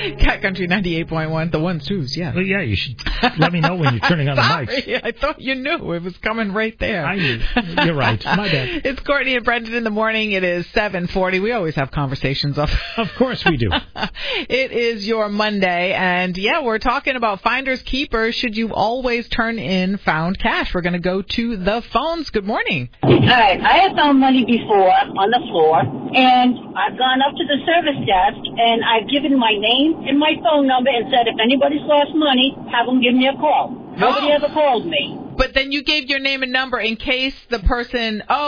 Cat Country 98.1, the ones, twos, yeah. Well, yeah, you should let me know when you're turning on the mic. Sorry, I thought you knew. It was coming right there. I knew. You're right. My bad. It's Courtney and Brendan in the morning. It is 7:40. We always have conversations. Of course we do. It is your Monday, and yeah, we're talking about finders keepers. Should you always turn in found cash? We're going to go to the phones. Good morning. Hi, I have found money before on the floor, and I've gone up to the service desk, and I've given my name and my phone number and said, if anybody's lost money, have them give me a call. Nobody ever called me. But then you gave your name and number in case the person,